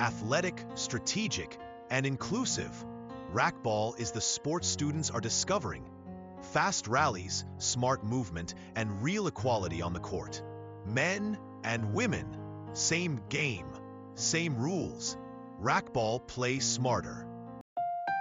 Athletic, strategic, and inclusive, racquetball is the sport students are discovering. Fast rallies, smart movement, and real equality on the court. Men and women, same game, same rules. Racquetball play smarter.